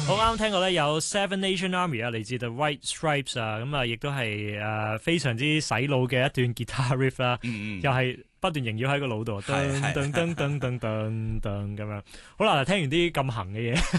好啱聽過咧，有 Seven Nation Army 啊，嚟自 The White Stripes 啊，咁啊，亦都係非常之洗腦嘅一段吉他 riff 啦，又係不斷縈繞喺個腦度，噔噔噔噔噔噔噔咁樣。好啦，聽完啲咁行嘅嘢。